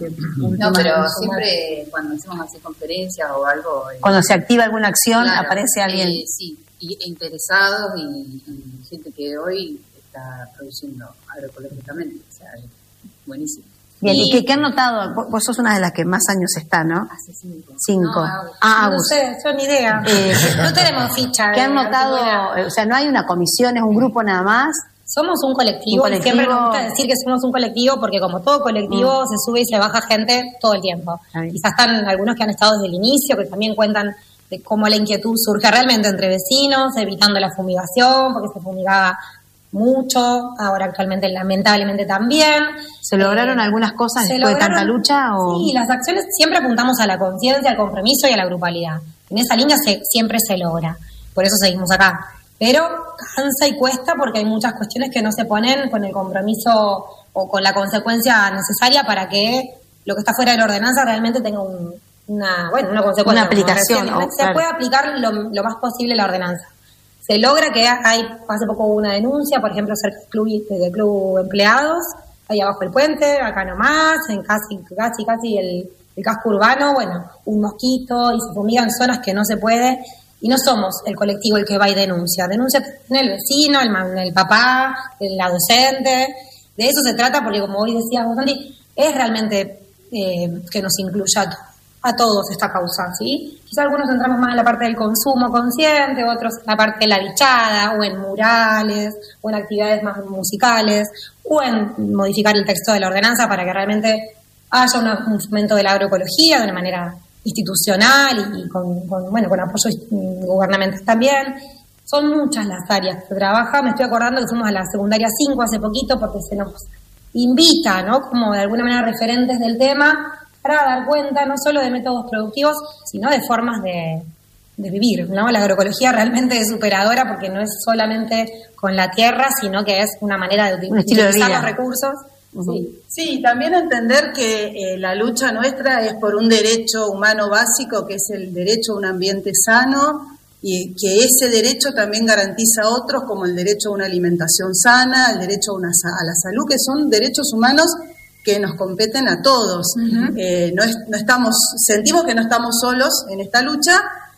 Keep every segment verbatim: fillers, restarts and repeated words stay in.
Que no, pero siempre cuando hacemos así conferencias o algo... Eh, cuando se activa alguna acción, claro, aparece alguien. Eh, sí, y interesados y, y gente que hoy está produciendo agroecológicamente, o sea, buenísimo. Bien, ¿y qué, qué han notado? Vos, vos sos una de las que más años está, ¿no? Hace cinco. Cinco. No, Agus. Ah, no Agus. sé, son ideas. Eh, no tenemos ficha. ¿Qué han notado? O sea, no hay una comisión, es un grupo nada más. Somos un colectivo, un colectivo. Siempre nos gusta decir que somos un colectivo porque como todo colectivo mm. se sube y se baja gente todo el tiempo. Ay. Quizás están algunos que han estado desde el inicio, que también cuentan de cómo la inquietud surge realmente entre vecinos, evitando la fumigación, porque se fumigaba mucho, ahora actualmente lamentablemente también. ¿Se lograron eh, algunas cosas después lograron, de tanta lucha? O... Sí, las acciones siempre apuntamos a la conciencia, al compromiso y a la grupalidad. En esa línea se, siempre se logra, por eso seguimos acá. Pero cansa y cuesta porque hay muchas cuestiones que no se ponen con el compromiso o con la consecuencia necesaria para que lo que está fuera de la ordenanza realmente tenga un, una, bueno, una consecuencia. Una aplicación. O, se claro. puede aplicar lo, lo más posible la ordenanza. Se logra que hay, hace poco hubo una denuncia, por ejemplo, cerca del club, del club empleados, ahí abajo del puente, acá nomás, en casi, casi, casi el, el casco urbano, bueno, un mosquito y se fumigan zonas que no se puede. Y no somos el colectivo el que va y denuncia. Denuncia el vecino, el, el papá, la docente. De eso se trata porque, como hoy decías vos, Santi, es realmente eh, que nos incluya a, a todos esta causa, ¿sí? Quizá algunos entramos más en la parte del consumo consciente, otros en la parte de la bichada, o en murales, o en actividades más musicales, o en modificar el texto de la ordenanza para que realmente haya una, un fomento de la agroecología de una manera institucional y con, con bueno con apoyo gubernamental también. Son muchas las áreas que se trabaja. Me estoy acordando que fuimos a la secundaria cinco hace poquito porque se nos invita, ¿no? Como de alguna manera referentes del tema para dar cuenta no solo de métodos productivos, sino de formas de, de vivir, ¿no? La agroecología realmente es superadora porque no es solamente con la tierra, sino que es una manera de utilizar los recursos. Sí. sí, también entender que eh, la lucha nuestra es por un derecho humano básico, que es el derecho a un ambiente sano, y que ese derecho también garantiza otros, como el derecho a una alimentación sana, el derecho a, una, a la salud, que son derechos humanos que nos competen a todos. Uh-huh. Eh, no, es, no estamos, sentimos que no estamos solos en esta lucha,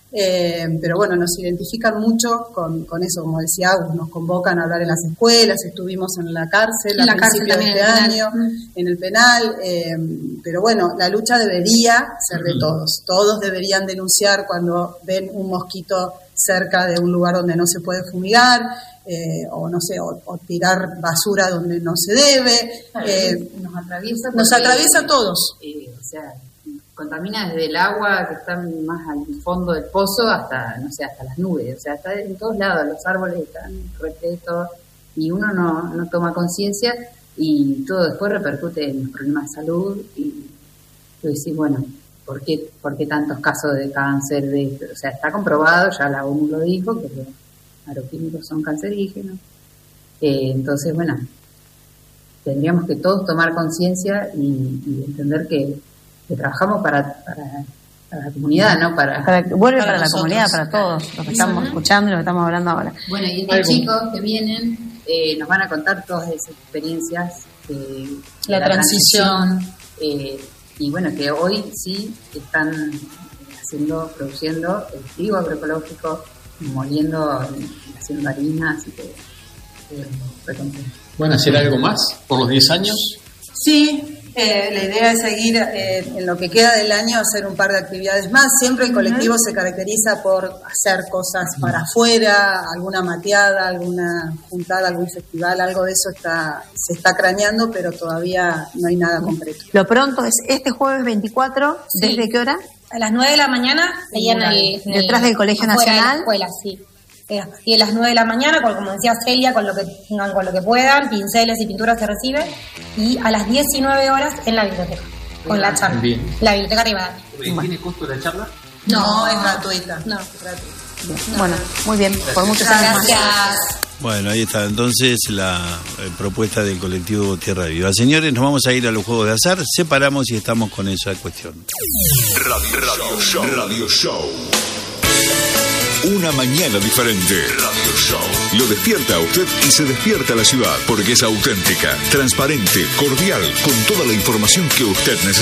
Eh, pero bueno, nos identifican mucho con, con eso, como decía Agus, nos convocan a hablar en las escuelas, estuvimos en la cárcel a principios de este año, en el penal, eh, pero bueno, la lucha debería ser de todos, todos deberían denunciar cuando ven un mosquito cerca de un lugar donde no se puede fumigar, eh, o no sé, o, o tirar basura donde no se debe, eh, nos atraviesa, nos atraviesa a todos. Eh, o sea, contamina desde el agua que está más al fondo del pozo hasta, no sé, hasta las nubes, o sea, está en todos lados, los árboles están repletos y uno no, no toma conciencia y todo después repercute en los problemas de salud y tú decís, bueno, ¿por qué, por qué tantos casos de cáncer? De esto? O sea, está comprobado, ya la ONU lo dijo, que los agroquímicos son cancerígenos, eh, entonces, bueno, tendríamos que todos tomar conciencia y, y entender que que trabajamos para, para, para la comunidad, ¿no? Para, para vuelve para, para la comunidad, para todos los que estamos uh-huh. escuchando y los que estamos hablando ahora. Bueno, y estos chicos que vienen eh, nos van a contar todas esas experiencias, eh, la, la transición, transición eh, y bueno, que hoy sí están haciendo, produciendo el trigo agroecológico, moliendo, haciendo harina, así que eh, ¿van a hacer algo más por los diez años? Sí. Eh, la idea es seguir eh, en lo que queda del año, hacer un par de actividades más. Siempre el colectivo uh-huh. se caracteriza por hacer cosas uh-huh. para afuera, alguna mateada, alguna juntada, algún festival, algo de eso está se está craneando, pero todavía no hay nada concreto. Lo pronto es este jueves veinticuatro, sí. ¿Desde qué hora? A las nueve de la mañana, ahí en el, en detrás del Colegio Nacional. De la escuela, sí. Y a las nueve de la mañana, con, como decía Celia, con lo que tengan, con lo que puedan, pinceles y pinturas se recibe, y a las diecinueve horas en la biblioteca, con la charla. Bien. La biblioteca Rivadavia. ¿Tiene costo la charla? No, no, es gratuita. No, es gratuita. No. Bueno, muy bien, gracias. Por muchos años más. Gracias. Bueno, ahí está entonces la eh, propuesta del colectivo Tierra Viva. Señores, nos vamos a ir a los juegos de azar, separamos y estamos con esa cuestión. Radio, Radio Show. Radio Show. Una mañana diferente. Radio Show. Lo despierta a usted y se despierta la ciudad porque es auténtica, transparente, cordial, con toda la información que usted necesita.